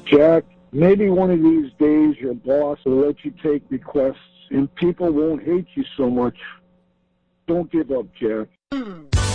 Jack, maybe one of these days your boss will let you take requests and people won't hate you so much. Don't give up, Jack.